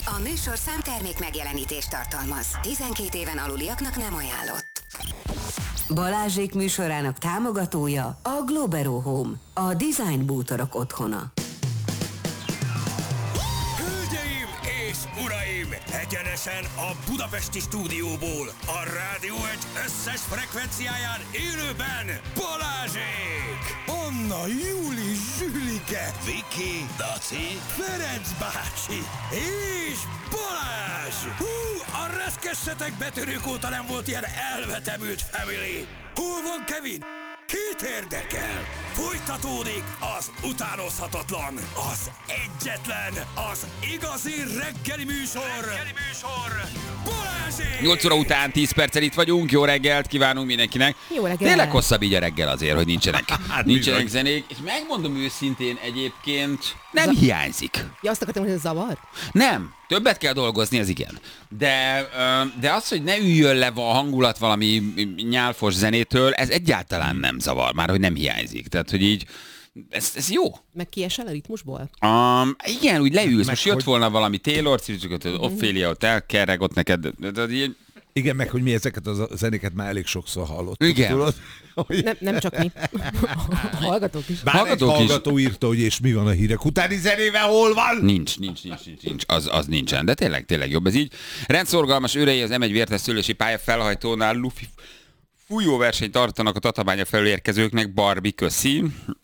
A műsorszám termék megjelenítést tartalmaz. 12 éven aluliaknak nem ajánlott. Balázsék műsorának támogatója a Globero Home, a design bútorok otthona. Hölgyeim és uraim, egyenesen a budapesti stúdióból, a Rádió Egy összes frekvenciáján élőben Balázsék! Anna, Júli, Zsülike, Viki, Daci, Ferenc bácsi és Balázs! Hú, a reszkessetek betörők óta nem volt ilyen elvetemült family! Hol van Kevin? Kit érdekel? Folytatódik az utánozhatatlan, az egyetlen, az igazi reggeli műsor! Balázsék! 8 óra után 10 perccel itt vagyunk, jó reggelt kívánunk mindenkinek. Jó reggelt. Tényleg hosszabb így a reggel azért, hogy nincsenek zenék. És megmondom őszintén egyébként, nem hiányzik. Ja, azt akartam, hogy ez zavar? Nem, többet kell dolgozni, az igen. De az, hogy ne üljön le a hangulat valami nyálfos zenétől, ez egyáltalán nem zavar, már hogy nem hiányzik. Tehát, hogy így, ez jó. Meg kiesel a ritmusból? Igen, úgy leülsz. Meg most jött hogy... volna valami Taylor, Ophelia, ott elkerreg ott neked. Igen, meg hogy mi ezeket a zenéket már elég sokszor hallottuk. Igen. Tudod? Nem csak mi. Hallgatók is. Bár egy hallgató írta, hogy és mi van a hírek utáni zenével, hol van? Nincs. Az nincsen, de tényleg jobb ez így. Rendszorgalmas őrei az M1 vértes szőlési pálya felhajtónál lufi fújóversenyt tartanak a Tatabánya felől érkezőknek, Barbie, köszi.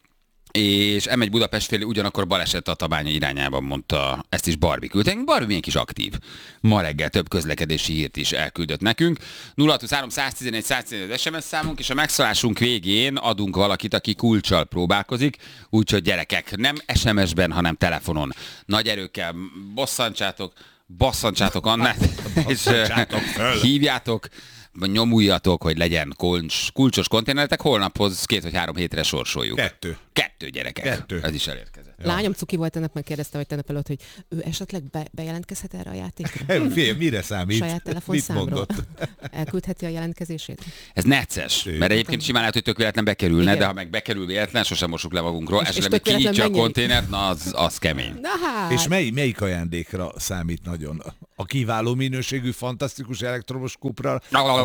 És M1 Budapest felé ugyanakkor baleset Tatabánya irányában, mondta, ezt is Barbie küldte. Barbie milyen kis aktív. Ma reggel több közlekedési hírt is elküldött nekünk. 0623 111 111 SMS számunk, és a megszólásunk végén adunk valakit, aki kulccsal próbálkozik, úgyhogy gyerekek, nem SMS-ben, hanem telefonon. Nagy erőkkel basszantsátok Annát, és hívjátok, nyomuljatok, hogy legyen kulcsos konténeretek, holnaphoz 2 vagy 3 hétre sorsoljuk. 2 gyerekek. 2. Ez is elérkezett. Ja. Lányom cuki volt, ennek megkérdezte, vagy tegnap előtt, hogy ő esetleg bejelentkezhet erre a játékra? Mire számít? Saját telefonszámról. Elküldheti a jelentkezését? Ez necces, mert egyébként simán lehet, hogy tök véletlen bekerülne, igen. De ha meg bekerül véletlen, sosem mossuk le magunkról, esetleg meg kinyitja a konténert, na az kemény. Na hát. És melyik ajándékra számít nagyon? A kiváló minőségű, fantasztikus elektromos kupra?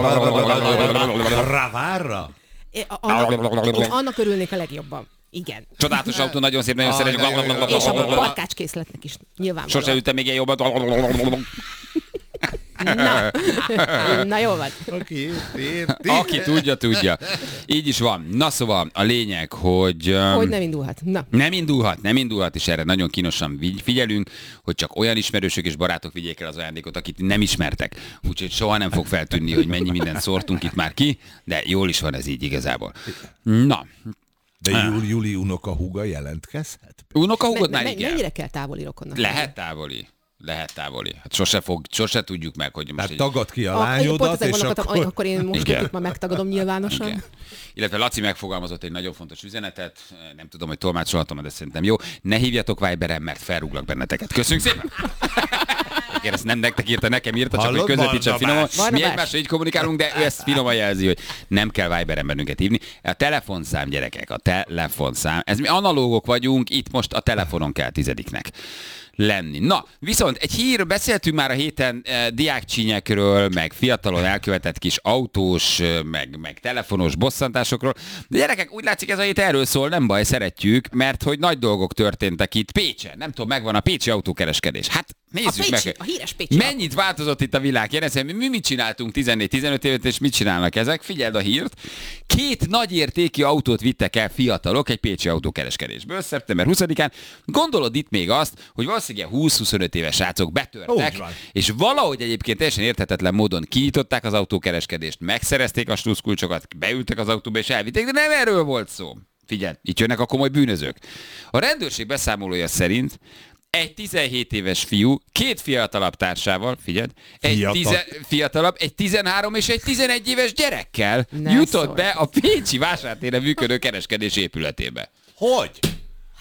Ravárra? Annak örülnék a legjobban. Igen. Csodálatos autó, nagyon szép, nagyon szeretjük. És a barkácskészletnek is nyilvánvalóan. Sose ültem még ilyen jobban. Na jó van. Aki tudja. Így is van. Na szóval a lényeg, hogy... Hogy nem indulhat. Na. Nem indulhat, és erre nagyon kínosan figyelünk, hogy csak olyan ismerősök és barátok vigyék el az ajándékot, akit nem ismertek. Úgyhogy soha nem fog feltűnni, hogy mennyi mindent szórtunk itt már ki, de jól is van ez így igazából. Na. De Júli unokahúga jelentkezhet? Unokahúgod már igen. Mennyire kell távoli rokonnak? Lehet távoli. Hát sose tudjuk meg, hogy most... Hát tagad ki a lányodat, és akkor én most itt már megtagadom nyilvánosan. Igen. Illetve Laci megfogalmazott egy nagyon fontos üzenetet, nem tudom, hogy tolmácsolhatom, de szerintem jó. Ne hívjatok Viberen, mert felrúglak benneteket. Köszönjük szépen! Igen, ezt nem nektek írta, nekem írta, csak hogy közvetítsen finoman. Mi egymással így kommunikálunk, de ő ezt finoman jelzi, hogy nem kell Viberen bennünket hívni. A telefonszám, gyerekek, a telefonszám. Ez mi analógok vagyunk, itt most a telefonon kell 10-nek lenni. Na, viszont egy hír, beszéltünk már a héten diákcsínyekről, meg fiatalon elkövetett kis autós, meg telefonos bosszantásokról. De gyerekek, úgy látszik ez a hét erről szól, nem baj, szeretjük, mert hogy nagy dolgok történtek itt Pécsen. Nem tudom, megvan a pécsi autókereskedés. Hát nézzük meg. A híres Pécsi. Mennyit változott itt a világ? Kérdezem, mi mit csináltunk 14-15 évet, és mit csinálnak ezek? Figyeld a hírt. 2 nagyértékű autót vittek el fiatalok egy pécsi autókereskedésből szeptember 20-án. Gondolod itt még azt, hogy valószínűleg 20-25 éves srácok betörtek, és valahogy egyébként teljesen érthetetlen módon kinyitották az autókereskedést, megszerezték a sluszkulcsokat, beültek az autóba és elvitték, de nem erről volt szó. Figyelj, itt jönnek a komoly bűnözők. A rendőrség beszámolója szerint egy 17 éves fiú, 2 fiatalabb társával, figyeld, fiatalabb, egy 13 és egy 11 éves gyerekkel jutott be a pécsi vásártéren működő kereskedés épületébe. Hogy? Hát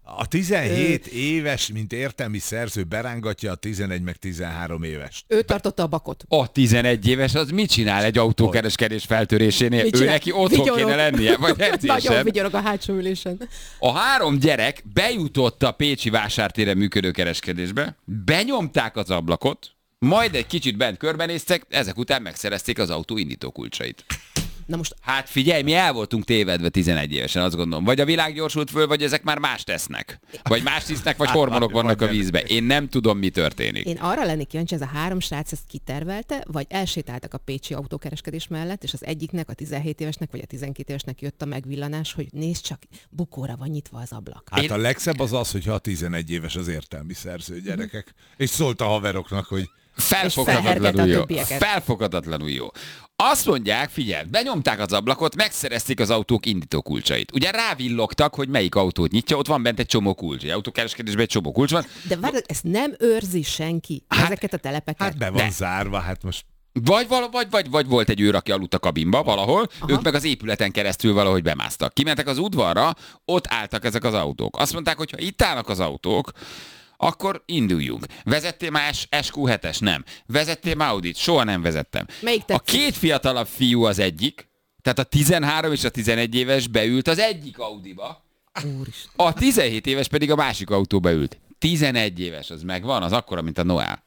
A 17 éves, mint értelmi szerző berángatja a 11 meg 13 évest. Ő tartotta a bakot. A 11 éves az mit csinál egy autókereskedés feltörésénél? Ő neki otthon kéne lennie, vagy Nagyon edzésen. vigyorog a hátsó ülésen. A 3 gyerek bejutott a pécsi vásártéren működő kereskedésbe, benyomták az ablakot, majd egy kicsit bent körbenéztek, ezek után megszerezték az autó indítókulcsait. Na most Hát figyelj, mi el voltunk tévedve 11 évesen, azt gondolom. Vagy a világ gyorsult föl, vagy ezek már más tesznek. Vagy más tisznek, vagy hormonok vannak a vízbe. Én nem tudom, mi történik. én arra lennék kíváncsi, ez a 3 srác ezt kitervelte, vagy elsétáltak a pécsi autókereskedés mellett, és az egyiknek, a 17 évesnek, vagy a 12 évesnek jött a megvillanás, hogy nézd csak, bukóra van nyitva az ablak. Hát a legszebb az, hogyha a 11 éves az értelmi szerző gyerekek. És szólt a haveroknak, hogy Felfoghatatlanul jó. többieket. Felfoghatatlanul jó. Azt mondják, figyelj, benyomták az ablakot, megszerezték az autók indítókulcsait. Ugye rávillogtak, hogy melyik autót nyitja, ott van bent egy csomó kulcs. Egy autókereskedésben egy csomó kulcs van. De várj, ezt nem őrzi senki, ezeket a telepeket. hát be van zárva, hát most Vagy volt egy őr, aki aludt a kabinba valahol, ők meg az épületen keresztül valahogy bemásztak. Kimentek az udvarra, ott álltak ezek az autók. Azt mondták, hogy ha itt állnak az autók, akkor induljunk. Vezettél már SQ7-es? Nem. Vezettél már Audit? Soha nem vezettem. Melyik A tetszik? 2 fiatalabb fiú az egyik, tehát a 13 és a 11 éves beült az egyik Audiba, Úristen. a 17 éves pedig a másik autóba ült. 11 éves, az megvan, az akkora, mint a Noel.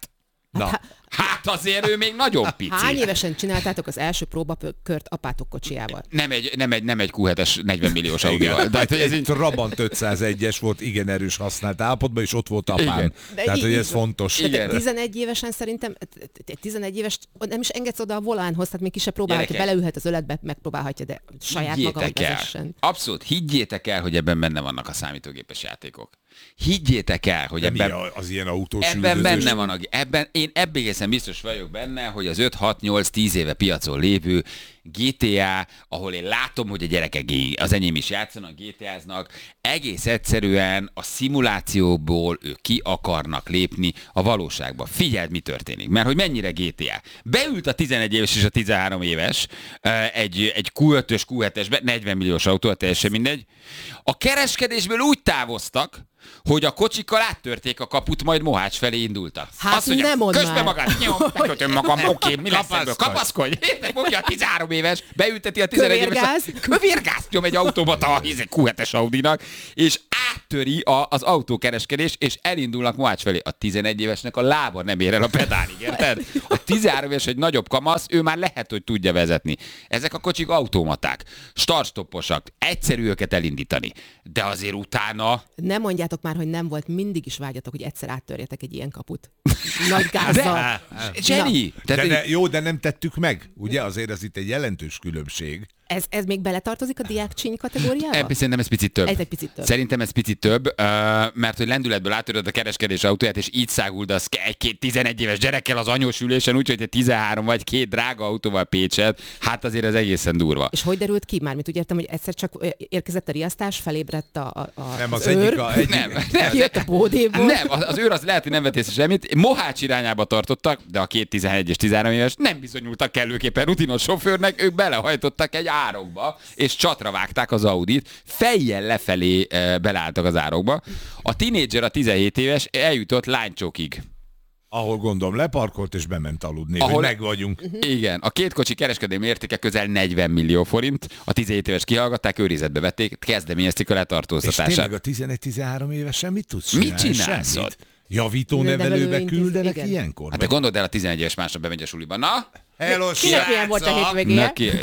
Hát azért ő még nagyon pici. Hány évesen csináltátok az első próbakört apátok kocsijával? Nem egy Q7-es 40 milliós Audival. De hát, hogy ez egy így... Trabant 501-es volt igen erős használt állapotban, és ott volt apám. Igen. Tehát, hogy ez fontos. Igen. 11 évesen szerintem, 11 éves nem is engedsz oda a volánhoz, tehát még ki se próbálhatja, Gyerekek. beleülhet az öletbe, megpróbálhatja, de saját maga, hogy vezessen. Abszolút, higgyétek el, hogy ebben benne vannak a számítógépes játékok. Higgyétek el, hogy De mi ebben... az ilyen autós Ebben üldözés? benne van, én ebben egészen biztos vagyok benne, hogy az 5-6-8-10 éve piacon lévő GTA, ahol én látom, hogy a gyerekek, az enyém is játszanak, GTA-znak, egész egyszerűen a szimulációból ők ki akarnak lépni a valóságba. Figyeld, mi történik, mert hogy mennyire GTA. Beült a 11 éves és a 13 éves egy Q5-ös, Q7-esbe, 40 milliós autó, teljesen mindegy. A kereskedésből úgy távoztak, hogy a kocsikkal áttörték a kaput, majd Mohács felé indultak. Hát azt mondja, nem mondd kösd be már. magad, nyom, megkötöm magam, oké, mi lesz ebből? Kapaszkodj! Értek, fogja a 13 éves, beülteti a 11 éves. Kövérgáz nyom egy autómat a Q7-es Audinak, és áttöri az autókereskedés, és elindulnak Mohács felé. A 11 évesnek a lába nem ér el a pedálig, érted? A 13 éves egy nagyobb kamasz, ő már lehet, hogy tudja vezetni. Ezek a kocsik automaták, start-stopposak, egyszerű őket elindítani. De azért utána... Nem mondjátok már, hogy nem volt, mindig is vágyatok, hogy egyszer áttörjetek egy ilyen kaput. Nagy gázzal. Jenny! De nem tettük meg. Ugye azért ez itt egy jelentős különbség. Ez még beletartozik a diákcsíny kategóriába? Szerintem ez picit több. Ez egy picit több. Szerintem ez picit több, mert hogy lendületből átöröd a kereskedés autóját, és így száguldasz egy-két 11 éves gyerekkel az anyós ülésen, úgyhogy egy 13 vagy 2 drága autóval Pécset, hát azért ez egészen durva. És hogy derült ki? Mármint úgy értem, hogy egyszer csak érkezett a riasztás, felébredt Nem, az őr, Nem, kijött a bódéból. Nem, az őr az lehet, hogy nem vett észre semmit. Mohács irányába tartottak, de a 2 11 és 13 éves nem bizonyultak kellőképpen rutinos sofőrnek, ők belehajtottak egy árokba, és csatra vágták az Audit, fejjel lefelé beleálltak az árokba. A tinédzser, a 17 éves eljutott lánycsókig. Ahol gondolom leparkolt és bement aludni, Ahol- hogy meg vagyunk. Igen, a két kocsi kereskedelmi értéke közel 40 millió forint, a 17 éves kihallgatták, őrizetbe vették, kezdeményezték a És letartóztatását. tényleg a 11-13 évesen mit tudsz Mit csinálni? csinálsz Semmit. ott? Javító nevelőbe Nevelőintéz- küldenek igen. ilyenkor? Hát te gondold el, a 11 éves másnap bemegy a suliba. Na? Hello, Kinek milyen volt a srácok! hétvégéje?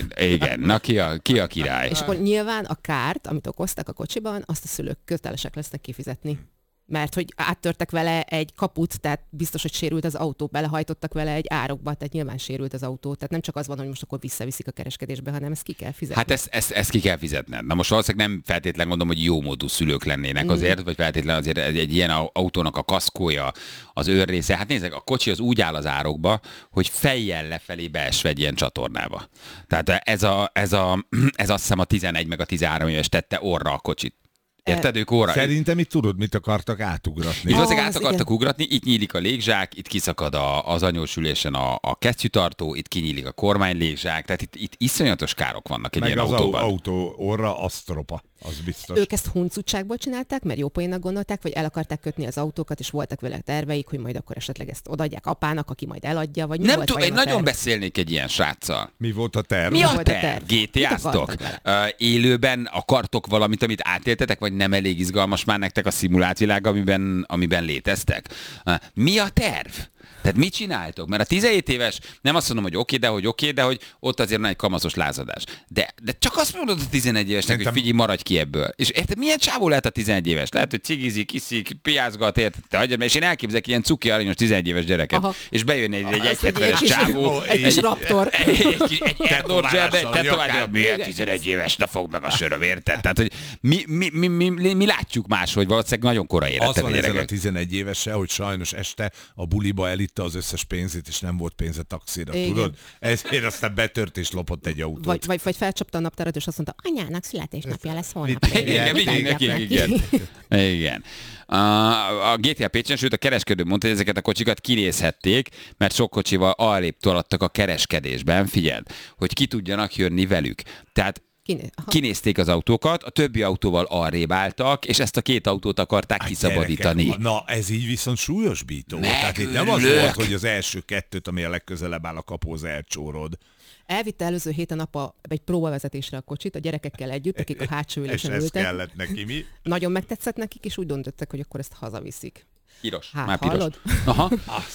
Ki a király? És akkor nyilván a kárt, amit okoztak a kocsiban, azt a szülők kötelesek lesznek kifizetni. Mert hogy áttörtek vele egy kaput, tehát biztos, hogy sérült az autó, belehajtottak vele egy árokba, tehát nyilván sérült az autó. Tehát nem csak az van, hogy most akkor visszaviszik a kereskedésbe, hanem ezt ki kell fizetni. Hát ezt ki kell fizetned. Na most valószínűleg nem feltétlen gondolom, hogy jó módú szülők lennének azért, vagy feltétlen azért egy ilyen autónak a kaszkója, az őrrésze. Hát nézzek, a kocsi az úgy áll az árokba, hogy fejjel lefelé beesve egy ilyen csatornába. Tehát ez azt hiszem a 11 meg a 13 éves tette orra a kocsit. Érted, ők óra? Szerintem itt tudod, mit akartak átugratni. Itt valószínűleg át az akartak igen. ugratni, itt nyílik a légzsák, itt kiszakad az anyós ülésen a kesztyűtartó, itt kinyílik a kormány légzsák, tehát itt iszonyatos károk vannak egy Meg ilyen az autóban. autó orra asztropa. az biztos. Ők ezt huncutságból csinálták, mert jó poénnak gondolták, vagy el akarták kötni az autókat, és voltak vele terveik, hogy majd akkor esetleg ezt odaadják apának, aki majd eladja, vagy mi Nem volt tudom, én vajon a nagyon terv? beszélnék egy ilyen sráccal. Mi volt a terv? Mi a volt a terv? terv? GTA-ztok? Mit akartak Élőben akartok valamit, amit átéltetek, vagy nem elég izgalmas már nektek a szimulált világ, amiben léteztek? Mi a terv? Tehát mit csináltok? Mert a 17 éves, nem azt mondom, hogy oké, de hogy ott azért van egy kamaszos lázadás. De csak azt mondod a 11 évesnek, hogy figyelj, maradj ki ebből. És érted, milyen csávó lehet a 11 éves? Lehet, hogy cigizik, iszik, piázgat, érted? És én elképzelek ilyen cuki aranyos 11 éves gyereket. Aha. És bejön egy 1,70-es kis- csávó. egy kis raptor. Egy Erdor zselbe, tetoválja, milyen 11 éves, ne fog meg a söröm, érted? Tehát, hogy mi látjuk máshogy, valószínűleg nagyon korai Az életek a van ezzel a gyerekek. 11 évese, hogy sajnos este a buliba elitte az összes pénzét, és nem volt pénze taxira, Igen. tudod? Ezért aztán betört és lopott egy autót. Vagy felcsapta a naptárat, és azt mondta, anyának születésnapja lesz holnap. Igen, Mit vigyünk adjak nekik, igen. A GTA Pécsen, sőt a kereskedő mondta, hogy ezeket a kocsikat kinézhették, mert sok kocsival arrébb tolattak a kereskedésben, figyeld, hogy ki tudjanak jönni velük. Tehát kinézték az autókat, a többi autóval arrébb álltak, és ezt a két autót akarták kiszabadítani. Gyerekek, na, ez így viszont súlyosbító. Tehát itt nem az volt, hogy az első kettőt, ami a legközelebb áll a kapóhoz, elcsórod. Elvitte előző héten apa egy próbavezetésre a kocsit, a gyerekekkel együtt, akik a hátsó És ülésen ez ültek. kellett neki, mi? Nagyon megtetszett nekik, és úgy döntöttek, hogy akkor ezt hazaviszik. Piros, Hát, már piros. hallod? Aha.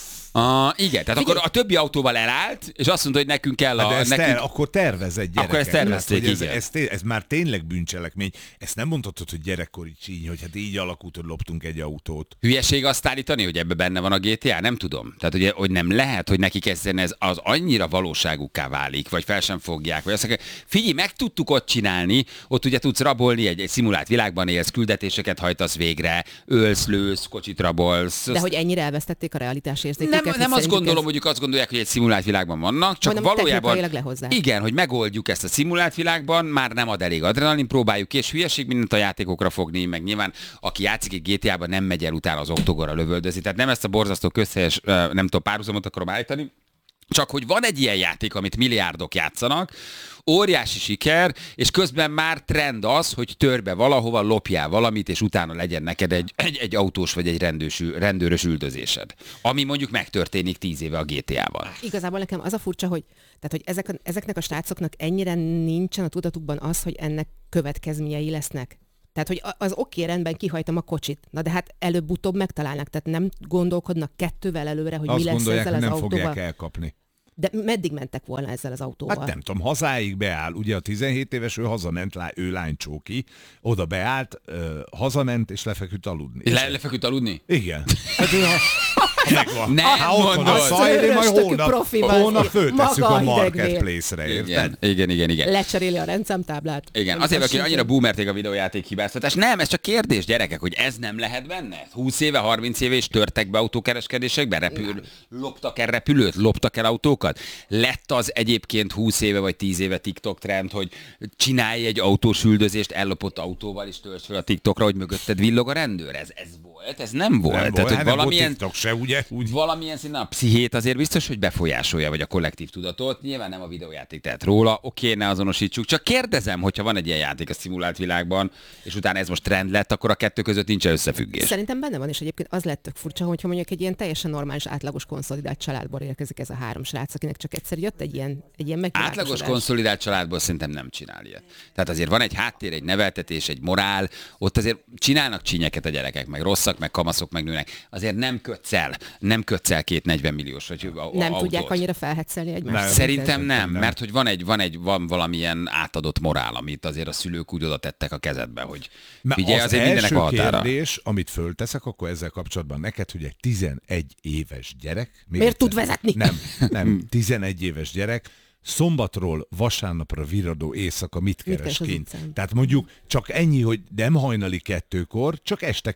Igen, tehát akkor a többi autóval elállt, és azt mondta, hogy nekünk kell De ezt nekünk... akkor tervezett gyerekek. Akkor ezt tervezték, Tehát, hogy igen. ez már tényleg bűncselekmény. Ezt nem mondhatod, hogy gyerekkori csíny, hogy hát így alakult, hogy loptunk egy autót. Hülyeség azt állítani, hogy ebbe benne van a GTA? Nem tudom. Tehát ugye, hogy nem lehet, hogy nekik ez az annyira valóságukká válik, vagy fel sem fogják, vagy azt mondják, figyelj, meg tudtuk ott csinálni, ott ugye tudsz rabolni, egy szimulált világban élsz, küldetéseket hajtasz végre, ölsz, lősz, kocsit rabolsz. De hogy ennyire elvesztették a realitás érzéküket. Nem azt gondolom, hogy ők azt gondolják, hogy egy szimulált világban vannak, csak Mondom, valójában technikailag lehozzák. igen, hogy megoldjuk ezt a szimulált világban, már nem ad elég adrenalin, próbáljuk ki, és hülyeség mindent a játékokra fogni, meg nyilván aki játszik egy GTA-ban nem megy el utána az oktogonra lövöldözni. Tehát nem ezt a borzasztó közhelyes, nem tudom, párhuzamot akarom állítani, csak hogy van egy ilyen játék, amit milliárdok játszanak, óriási siker, és közben már trend az, hogy törbe valahova, lopjál valamit, és utána legyen neked egy autós vagy egy rendőrös üldözésed. Ami mondjuk megtörténik 10 éve a GTA-val. Igazából nekem az a furcsa, hogy ezeknek a srácoknak ennyire nincsen a tudatukban az, hogy ennek következményei lesznek. Tehát, hogy az oké, rendben, kihajtom a kocsit. Na de hát előbb-utóbb megtalálnak, tehát nem gondolkodnak kettővel előre, hogy Azt mi lesz gondolják, ezzel hogy az nem autóval. fogják elkapni. De meddig mentek volna ezzel az autóval? Hát nem tudom, hazáig beáll. Ugye a 17 éves, ő hazament, ő lánycsóki, oda beállt, hazament, és lefeküdt aludni. Lefeküdt aludni? Igen. Hát ő megvan. Nem ott van a mondod. Szajli, majd Profi van, hónap föltesszük maga a idegnél. marketplace-re, érted? Igen. Lecseréli a rendszámtáblát. Igen, Nem azért, aki tessék. annyira boomerték a videójáték hibáztatás. Nem, ez csak kérdés, gyerekek, hogy ez nem lehet benne? 20 éve, 30 éve is törtek be autókereskedésekbe? Loptak el repülőt? Loptak el autókat? Lett az egyébként 20 éve vagy 10 éve TikTok trend, hogy csinálj egy autós üldözést ellopott autóval és töltsd fel a TikTokra, hogy mögötted villog a rendőr? Ez volt? Ez nem volt. Nem Tehát, hogy hát nem volt valamilyen... TikTok se, ugye? Úgy. Valamilyen szinten a pszichét azért biztos, hogy befolyásolja, vagy a kollektív tudatot. Nyilván nem a videójáték tehet róla, oké, ne azonosítsuk. Csak kérdezem, hogyha van egy ilyen játék a szimulált világban, és utána ez most trend lett, akkor a kettő között nincs összefüggés. Szerintem benne van, és egyébként az lett tök furcsa, hogyha mondjuk egy ilyen teljesen normális, átlagos konszolidált családból érkezik ez a három srác, akinek csak egyszer jött egy ilyen megvilágosodás. Átlagos konszolidált családból szerintem nem csinál ilyet. Tehát azért van egy háttér, egy neveltetés, egy morál, ott azért csinálnak csínyeket a gyerekek, meg rosszak, meg kamaszok, meg nőnek. Azért nem kötsz el 240 milliós vagy Nem autót. tudják annyira felhetszelni egymást. Nem. Szerintem nem, mert hogy van valamilyen átadott morál, amit azért a szülők úgy oda tettek a kezedbe, hogy figyelj, az azért mindenek első a határa. kérdés, amit fölteszek, akkor ezzel kapcsolatban neked, hogy egy 11 éves gyerek... Miért tud vezetni? Nem, 11 éves gyerek, szombatról vasárnapra virradó éjszaka mit keres keres az kint? utcán? Tehát mondjuk csak ennyi, hogy nem hajnali 2-kor, csak este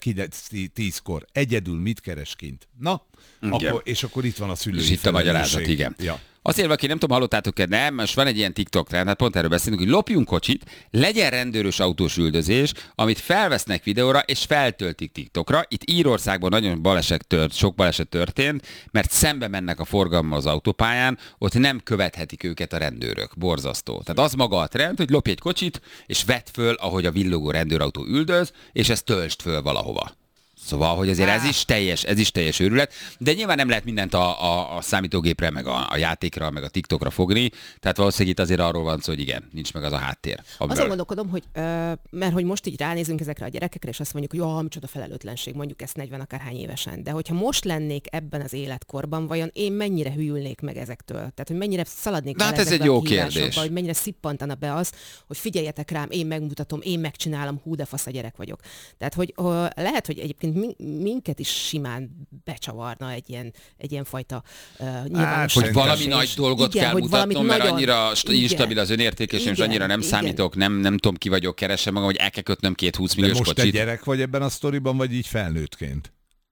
10-kor. Egyedül mit keres kint? Na, Igen. és akkor itt van a szülői És itt a magyarázat, felelősség. igen. Ja. Azért, aki nem tudom, hallottátok-e, nem, most van egy ilyen TikTok trend, hát pont erről beszélünk, hogy lopjunk kocsit, legyen rendőrös autós üldözés, amit felvesznek videóra és feltöltik TikTokra. Itt Írországban nagyon sok baleset történt, mert szembe mennek a forgalommal az autópályán, ott nem követhetik őket a rendőrök. Borzasztó. Tehát az maga a trend, hogy lopj egy kocsit, és vedd föl, ahogy a villogó rendőrautó üldöz, és ezt töltsd föl valahova. Szóval, hogy azért ez is teljes őrület, de nyilván nem lehet mindent a számítógépre, meg a játékra, meg a TikTokra fogni, tehát valószínűleg itt azért arról van szó, hogy igen, nincs meg az a háttér. Azon gondolkodom, hogy mert hogy most így ránézünk ezekre a gyerekekre, és azt mondjuk, hogy micsoda felelőtlenség, mondjuk ezt 40 akárhány évesen, de hogyha most lennék ebben az életkorban, vajon én mennyire hűlnék meg ezektől? Tehát, hogy mennyire szaladnék el ez egy jó kérdés. Hogy mennyire szippantana be az, hogy figyeljetek rám, én megmutatom, én megcsinálom, hú de fasz a gyerek vagyok. Tehát, hogy lehet, hogy egyébként minket is simán becsavarna egy ilyen fajta nyilvánosság. Hogy valami nagy dolgot kell mutatnom, mert annyira instabil az önértékésem, és annyira nem számítok, nem tudom ki vagyok, keresem magam, hogy el kell kötnöm 2-20 milliós kocsit. De most te gyerek vagy ebben a sztoriban, vagy így felnőttként?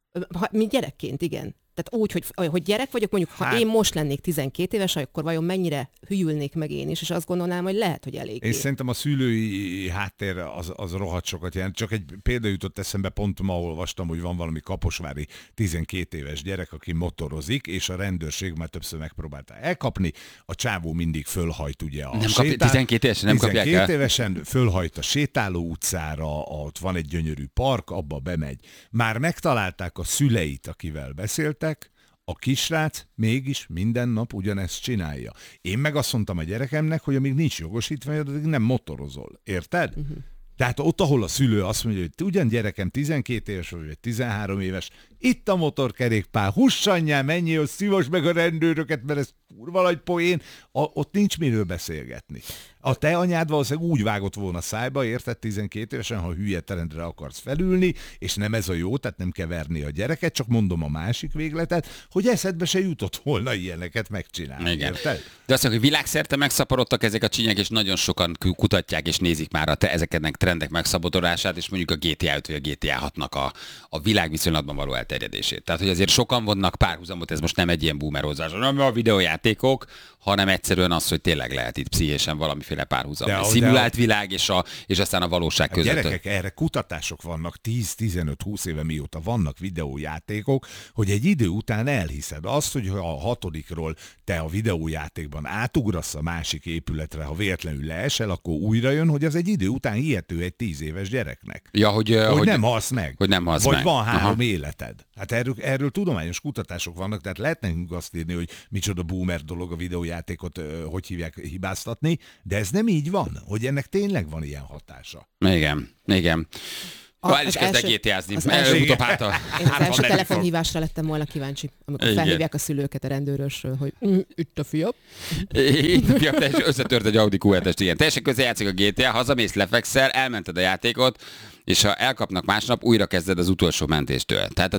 Mi gyerekként, igen. Tehát úgy, hogy gyerek vagyok, mondjuk, ha én most lennék 12 éves, akkor vajon mennyire hűlnék meg én is, és azt gondolnám, hogy lehet, hogy elég. Én szerintem a szülői háttér az rohadt sokat jelent. Csak egy példa jutott eszembe, pont ma olvastam, hogy van valami kaposvári 12 éves gyerek, aki motorozik, és a rendőrség már többször megpróbálta elkapni. A csávó mindig fölhajt ugye a 12 évesen nem kapják el. 12 évesen fölhajt a sétáló utcára, ott van egy gyönyörű park, abba bemegy. Már megtalálták a szüleit, akivel beszélt, a kisrác mégis minden nap ugyanezt csinálja. Én meg azt mondtam a gyerekemnek, hogy amíg nincs jogosítvány, addig nem motorozol. Érted? Tehát ott, ahol a szülő azt mondja, hogy ugyan gyerekem 12 éves vagy 13 éves, itt a motorkerékpár, hussanyjál, menjél, szívos meg a rendőröket, mert ez kurva nagy poén, ott nincs miről beszélgetni. A te anyád valószínűleg úgy vágott volna szájba, érted, 12 évesen, ha hülye terendre akarsz felülni, és nem ez a jó, tehát nem kell verni a gyereket, csak mondom a másik végletet, hogy eszedbe se jutott volna ilyeneket megcsinálni. Igen. Érted? De azt mondja, hogy világszerte megszaporodtak ezek a csinyek, és nagyon sokan kutatják és nézik már ezeknek trendek megszaporodását, és mondjuk a GTA 5 vagy a GTA 6-nak a világviszonylatban való elterjedését. Tehát, hogy azért sokan vonnak párhuzamot, ez most nem egy ilyen boomerozás, nem a videójátékok, hanem egyszerűen az, hogy tényleg lehet itt pszichésen valamiféle párhuzam. A szimulált világ és aztán a valóság között. Gyerekek, erre kutatások vannak 10-15-20 éve mióta vannak videójátékok, hogy egy idő után elhiszed azt, hogy ha a 6-ról te a videójátékban átugrasz a másik épületre, ha véletlenül leesel, akkor újra jön, hogy az egy idő után hihető egy 10 éves gyereknek. Ja, hogy nem halsz meg. Hogy nem halsz vagy meg. van 3 életed. Hát erről tudományos kutatások vannak, tehát lehet nekünk azt írni, hogy micsoda boomer dolog a videójátékot, hogy hívják, hibáztatni, de ez nem így van, hogy ennek tényleg van ilyen hatása. Igen. El is kezdek GTA-zni. Én az első telefonhívásra lettem volna kíváncsi, amikor felhívják a szülőket a rendőrösről, hogy itt a fiam. Itt a fiam, teljesen összetört egy Audi Q7-est, ilyen. Teljesen közel játszik a GTA, hazamész, lefekszel, elmented a játékot, és ha elkapnak másnap, újra kezded az utolsó mentéstől. Tehát a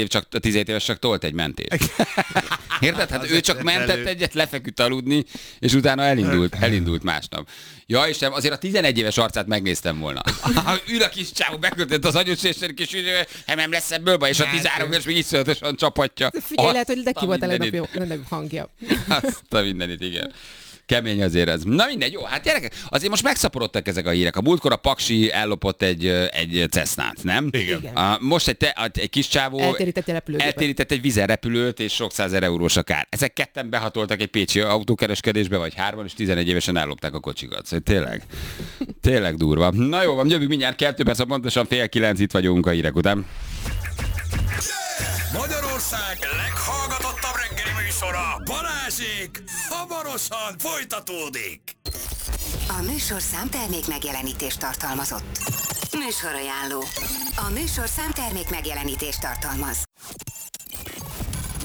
17 éves csak tolt egy mentést. Érted? Hát ő csak mentett egyet, lefeküdt aludni, és utána elindult másnap. Ja, és azért a 11 éves arcát megnéztem volna. Ül a kis csávó, beköltött az agyosésre, és nem lesz ebből baj, és a 13 éves még iszonyatosan csapatja. Figyelj, lehet, hogy neki volt a legnagyobb hangja. Azt a mindenit, igen. Kemény azért ez. Na mindegy, jó, hát gyerekek, azért most megszaporodtak ezek a hírek. A múltkor a Paksi ellopott egy Cessnát, nem? Igen. Most egy kis csávó eltérített egy vízerrepülőt, és sok 100 000 eurós a kár. Ezek ketten behatoltak egy pécsi autókereskedésbe, vagy 3-an, és 11 évesen ellopták a kocsikat. Szóval tényleg durva. Na jó, van, jövünk mindjárt 2 perc, pontosan 8:30 itt vagyunk a hírek után. Magyarország leghallgatottabb reggeli műsora, Balázsék, hamarosan folytatódik. A műsorszám termék megjelenítést tartalmazott. Műsorajánló. A műsorszám termék megjelenítést tartalmaz.